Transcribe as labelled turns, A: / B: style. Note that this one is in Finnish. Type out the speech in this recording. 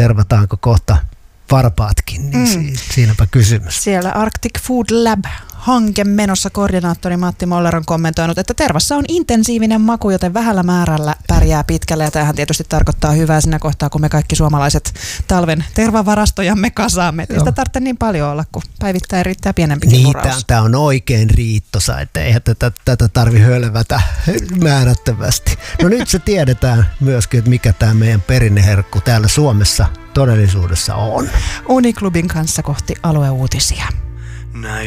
A: tervataanko kohta varpaatkin, niin siinäpä kysymys.
B: Siellä Arctic Food Lab-hanke menossa koordinaattori Matti Moller on kommentoinut, että tervassa on intensiivinen maku, joten vähällä määrällä pärjää pitkälle. Ja tämähän tietysti tarkoittaa hyvää siinä kohtaa, kun me kaikki suomalaiset talven tervavarastojamme kasaamme. Ei sitä tarvitse niin paljon olla, kun päivittäin riittää pienempikin muraus.
A: Tämä on oikein riittosa, että eihän tätä tarvi hölvätä määrättävästi. No nyt se tiedetään myöskin, että mikä tämä meidän perinneherkku täällä Suomessa todellisuudessa on.
B: Uniklubin kanssa kohti alueuutisia.